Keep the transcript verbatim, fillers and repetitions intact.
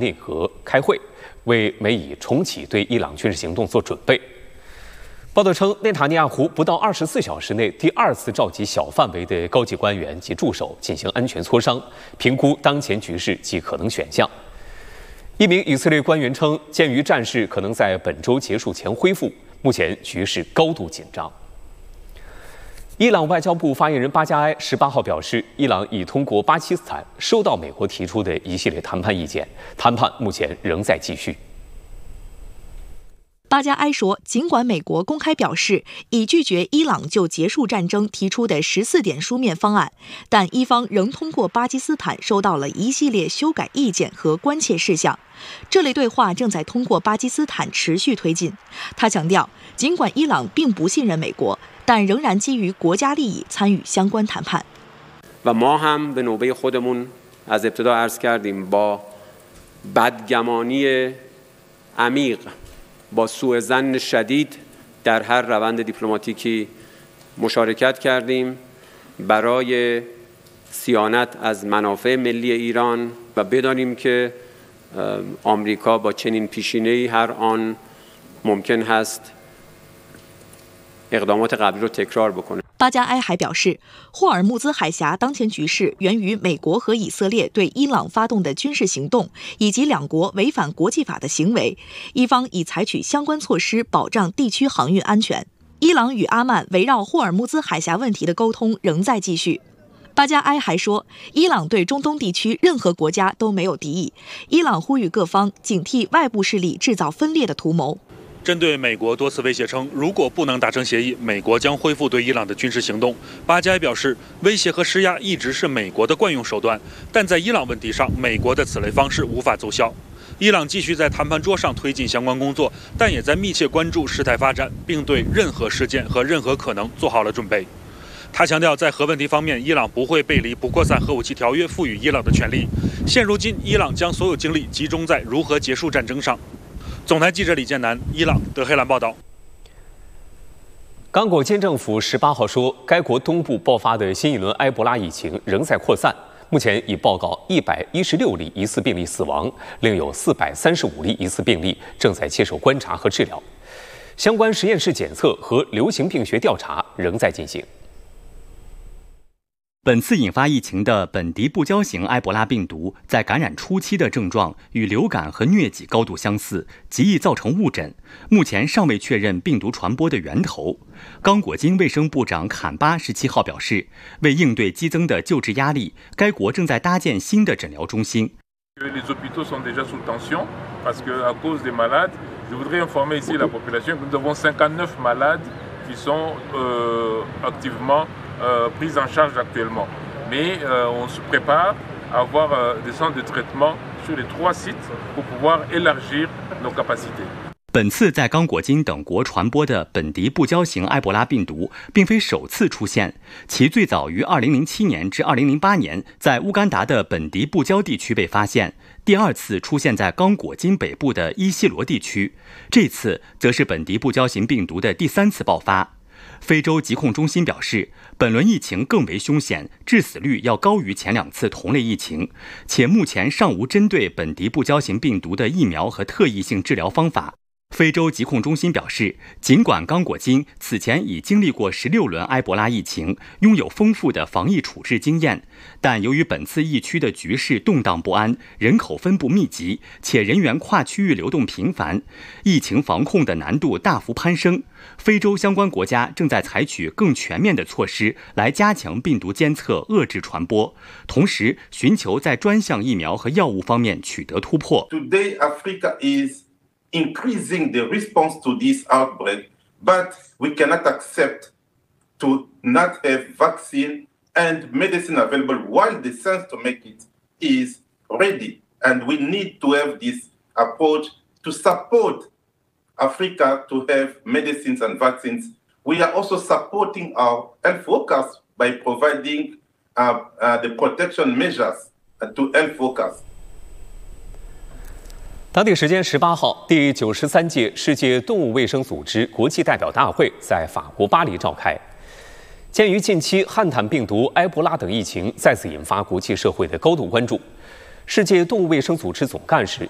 内阁开会，为美以重启对伊朗军事行动做准备。报道称，内塔尼亚胡不到二十四小时内第二次召集小范围的高级官员及助手进行安全磋商，评估当前局势及可能选项。一名以色列官员称，鉴于战事可能在本周结束前恢复，目前局势高度紧张。伊朗外交部发言人巴加埃十八号表示，伊朗已通过巴基斯坦收到美国提出的一系列谈判意见，谈判目前仍在继续。 巴加埃说，尽管美国公开表示已拒绝伊朗就结束战争提出的十四点书面方案，但伊方仍通过巴基斯坦收到了一系列修改意见和关切事项。这类对话正在通过巴基斯坦持续推进。他强调，尽管伊朗并不信任美国，但仍然基于国家利益参与相关谈判。 و ما هم به نوبه خودمون از ابتدا عرض کردیم با بدگمانی عمیق با سوء ظن شدید در هر روند دیپلماتیکی مشارکت کردیم برای صیانت از منافع ملی ایران و بدانیم که آمریکا با چنین پیشینه‌ای هر آن ممکن هست اقدامات قبلی رو تکرار بکنه。 巴加埃还表示，霍尔木兹海峡当前局势源于美国和以色列对伊朗发动的军事行动，以及两国违反国际法的行为。伊方已采取相关措施保障地区航运安全。伊朗与阿曼围绕霍尔木兹海峡问题的沟通仍在继续。巴加埃还说，伊朗对中东地区任何国家都没有敌意。伊朗呼吁各方警惕外部势力制造分裂的图谋。 针对美国多次威胁称，如果不能达成协议，美国将恢复对伊朗的军事行动，巴加埃表示，威胁和施压一直是美国的惯用手段，但在伊朗问题上，美国的此类方式无法奏效。伊朗继续在谈判桌上推进相关工作，但也在密切关注事态发展，并对任何事件和任何可能做好了准备。他强调，在核问题方面，伊朗不会背离不扩散核武器条约赋予伊朗的权利。现如今，伊朗将所有精力集中在如何结束战争上。总台记者李建南，伊朗德黑兰报道。刚果金政府十八号说，该国东部爆发的新一轮埃博拉疫情仍在扩散，目前已报告一百一十六例疑似病例死亡，另有四百三十五例疑似病例正在接受观察和治疗。相关实验室检测和流行病学调查仍在进行。 本次引发疫情的本迪不胶型埃博拉病毒，在感染初期的症状与流感和疟疾高度相似，极易造成误诊。目前尚未确认病毒传播的源头。刚果金卫生部长坎巴十七号表示，为应对激增的救治压力，该国正在搭建新的诊疗中心。 Les hôpitaux sont déjà sous tension parce que à cause des malades, je voudrais informer ici la population que nous avons cinquante-neuf malades qui sont euh, activement euh, pris en charge actuellement. Mais euh, on se prépare à avoir euh, des centres de traitement sur les trois sites pour pouvoir élargir nos capacités. 本次在刚果金等国传播的本迪不胶型埃博拉病毒并非首次出现，其最早于二零零七年至二零零八年在乌干达的本迪不胶地区被发现，第二次出现在刚果金北部的伊西罗地区，这次则是本迪不胶型病毒的第三次爆发。非洲疾控中心表示，本轮疫情更为凶险，致死率要高于前两次同类疫情，且目前尚无针对本迪不胶型病毒的疫苗和特异性治疗方法。非洲疾控中心表示，尽管刚果金此前已经历过十六轮埃博拉疫情，拥有丰富的防疫处置经验，但由于本次疫区的局势动荡不安，人口分布密集，且人员跨区域流动频繁，疫情防控的难度大幅攀升。非洲相关国家正在采取更全面的措施来加强病毒监测，遏制传播，同时寻求在专项疫苗和药物方面取得突破。 Today, Africa is increasing the response to this outbreak, but we cannot accept to not have vaccine and medicine available while the sense to make it is ready. And we need to have this approach to support Africa to have medicines and vaccines. We are also supporting our health workers by providing uh, uh, the protection measures to health workers. 当地时间十八号，第九十三届世界动物卫生组织国际代表大会在法国巴黎召开。鉴于近期汉坦病毒、埃博拉等疫情再次引发国际社会的高度关注，世界动物卫生组织总干事